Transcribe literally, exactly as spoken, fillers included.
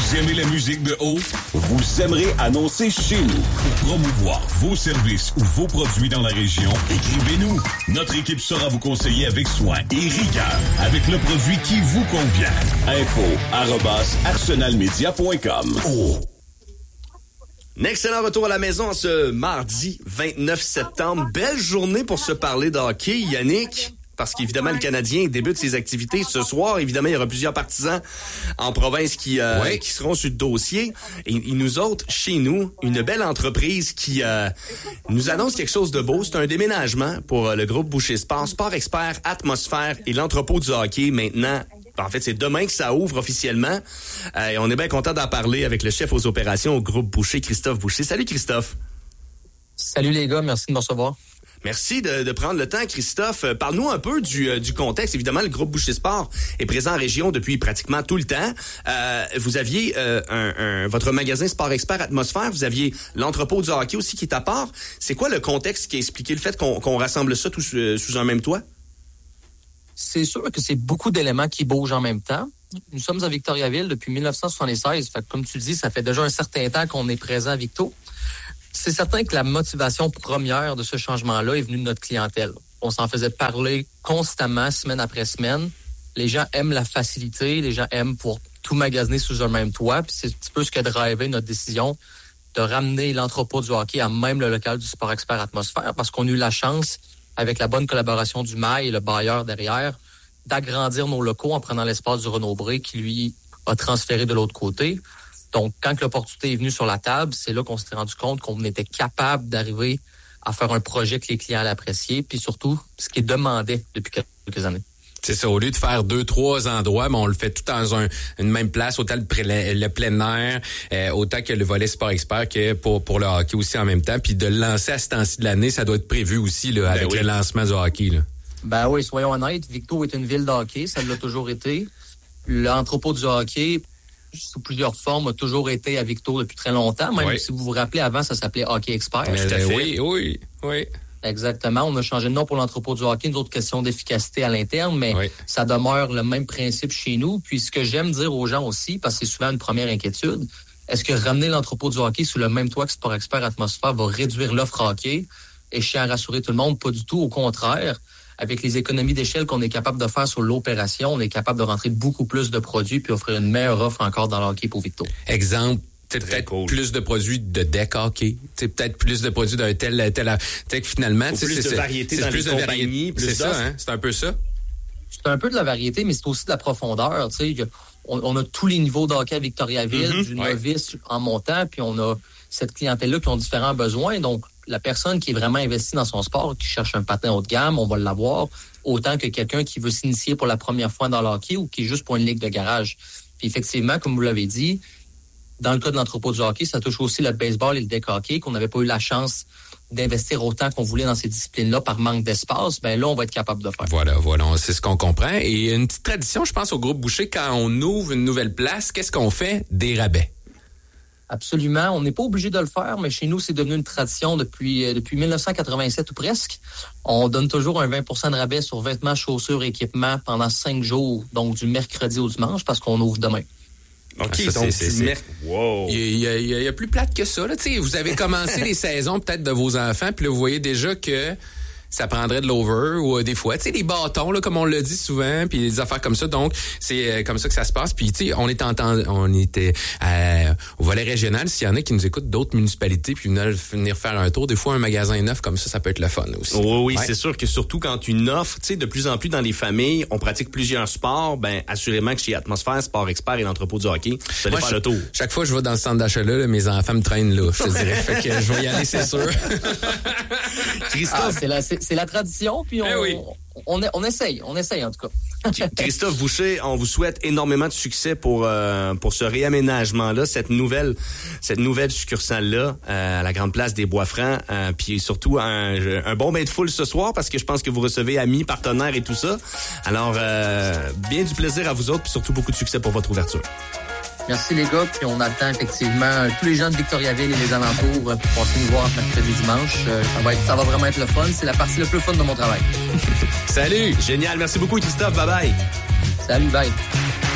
Vous aimez la musique de haut? Vous aimerez annoncer chez nous. Pour promouvoir vos services ou vos produits dans la région, écrivez-nous. Notre équipe saura vous conseiller avec soin et rigueur, avec le produit qui vous convient. Info arobase arsenalmedia point com. Oh. Un excellent retour à la maison ce mardi vingt-neuf septembre. Belle journée pour se parler de hockey, Yannick. Parce qu'évidemment, le Canadien débute ses activités ce soir. Évidemment, il y aura plusieurs partisans en province qui euh, ouais. qui seront sur le dossier. Et, et nous autres, chez nous, une belle entreprise qui euh, nous annonce quelque chose de beau. C'est un déménagement pour euh, le groupe Boucher Sport, Sport Expert, Atmosphère et l'entrepôt du hockey maintenant. En fait, c'est demain que ça ouvre officiellement. Euh, et on est bien content d'en parler avec le chef aux opérations au groupe Boucher, Christophe Boucher. Salut Christophe. Salut les gars, merci de me recevoir. Merci de, de prendre le temps, Christophe. Parle-nous un peu du, euh, du contexte. Évidemment, le groupe Boucher Sport est présent en région depuis pratiquement tout le temps. Euh, vous aviez euh, un, un, votre magasin Sport Expert Atmosphère. Vous aviez l'entrepôt du hockey aussi qui est à part. C'est quoi le contexte qui a expliqué le fait qu'on, qu'on rassemble ça tous euh, sous un même toit? C'est sûr que c'est beaucoup d'éléments qui bougent en même temps. Nous sommes à Victoriaville depuis dix-neuf cent soixante-seize. Fait que, comme tu dis, ça fait déjà un certain temps qu'on est présent à Victo. C'est certain que la motivation première de ce changement-là est venue de notre clientèle. On s'en faisait parler constamment, semaine après semaine. Les gens aiment la facilité, les gens aiment pour tout magasiner sous un même toit. Puis c'est un petit peu ce qui a drivé notre décision de ramener l'entrepôt du hockey à même le local du Sport Expert Atmosphère, parce qu'on a eu la chance, avec la bonne collaboration du M A I et le bailleur derrière, d'agrandir nos locaux en prenant l'espace du Renaud-Bré qui, lui, a transféré de l'autre côté. Donc, quand l'opportunité est venue sur la table, c'est là qu'on s'est rendu compte qu'on était capable d'arriver à faire un projet que les clients allaient apprécier, puis surtout, ce qui est demandé depuis quelques années. C'est ça, au lieu de faire deux, trois endroits, mais on le fait tout dans un, une même place, autant le, le plein air, euh, autant que le volet Sport Expert que pour, pour le hockey aussi en même temps. Puis de le lancer à ce temps-ci de l'année, ça doit être prévu aussi là, ben avec oui. le lancement du hockey. Là. Ben oui, soyons honnêtes, Victo est une ville de hockey, ça l'a toujours été. L'entrepôt du hockey, sous plusieurs formes, a toujours été à Victo depuis très longtemps. Même oui. si vous vous rappelez, avant, ça s'appelait Hockey Expert. Mais, tout à fait. Oui, oui, oui. Exactement. On a changé de nom pour l'entrepôt du hockey. Une autre question d'efficacité à l'interne, mais oui. ça demeure le même principe chez nous. Puis ce que j'aime dire aux gens aussi, parce que c'est souvent une première inquiétude, est-ce que ramener l'entrepôt du hockey sous le même toit que Sport Expert Atmosphère va réduire l'offre hockey? Et je tiens à rassurer tout le monde, pas du tout. Au contraire, avec les économies d'échelle qu'on est capable de faire sur l'opération, on est capable de rentrer beaucoup plus de produits puis offrir une meilleure offre encore dans le hockey pour Victo. Exemple, c'est peut-être cool. Plus de produits de deck hockey, c'est peut-être plus de produits d'un tel tel tel finalement, c'est plus de variété dans les compagnies, plus c'est ça hein, c'est un peu ça. C'est un peu de la variété, mais c'est aussi de la profondeur, tu sais, on, on a tous les niveaux de hockey à Victoriaville, mm-hmm, du novice ouais. en montant, puis on a cette clientèle-là qui ont différents besoins, donc la personne qui est vraiment investie dans son sport, qui cherche un patin haut de gamme, on va l'avoir, autant que quelqu'un qui veut s'initier pour la première fois dans le hockey ou qui est juste pour une ligue de garage. Puis effectivement, comme vous l'avez dit, dans le cas de l'entrepôt du hockey, ça touche aussi le baseball et le deck hockey, qu'on n'avait pas eu la chance d'investir autant qu'on voulait dans ces disciplines-là par manque d'espace. Ben là, on va être capable de faire. Voilà, voilà, c'est ce qu'on comprend. Et une petite tradition, je pense, au groupe Boucher, quand on ouvre une nouvelle place, qu'est-ce qu'on fait? Des rabais. Absolument. On n'est pas obligé de le faire, mais chez nous, c'est devenu une tradition depuis euh, depuis dix-neuf cent quatre-vingt-sept ou presque. On donne toujours un vingt pour cent de rabais sur vêtements, chaussures, équipements pendant cinq jours, donc du mercredi au dimanche, parce qu'on ouvre demain. OK, ça, donc c'est, c'est, c'est... Mer... Wow. Il y a, il y a, il y a plus plate que ça. Là. T'sais, vous avez commencé les saisons peut-être de vos enfants, puis là, vous voyez déjà que ça prendrait de l'over ou euh, des fois, tu sais, des bâtons, là, comme on le dit souvent, puis des affaires comme ça. Donc, c'est euh, comme ça que ça se passe. Puis, tu sais, on est en temps, on était euh, au volet régional. S'il y en a qui nous écoutent d'autres municipalités, puis veulent venir faire un tour, des fois, un magasin neuf comme ça, ça peut être le fun aussi. Oh, oui, ouais. C'est sûr que surtout quand une offre, tu sais, de plus en plus dans les familles, on pratique plusieurs sports, ben assurément que chez Atmosphère, Sport Expert et l'entrepôt du hockey, vous allez faire je, le tour. Chaque fois que je vais dans le centre d'achat-là, là, mes enfants me traînent là, je te dirais. Fait que je vais y aller, c'est sûr. Christophe, ah, c'est la, c'est, c'est la tradition. Puis on, eh oui. on, on, on essaye, on essaye en tout cas. Christophe Boucher, on vous souhaite énormément de succès pour euh, pour ce réaménagement-là, cette nouvelle cette nouvelle succursale-là euh, à la Grande Place des Bois-Francs, euh, puis surtout un, un bon bain de foule ce soir parce que je pense que vous recevez amis, partenaires et tout ça. Alors, euh, bien du plaisir à vous autres, puis surtout beaucoup de succès pour votre ouverture. Merci les gars, puis on attend effectivement tous les gens de Victoriaville et les alentours pour passer nous voir mercredi dimanche. Ça va être, ça va vraiment être le fun. C'est la partie la plus fun de mon travail. Salut! Génial. Merci beaucoup, Christophe. Bye bye. Salut, bye.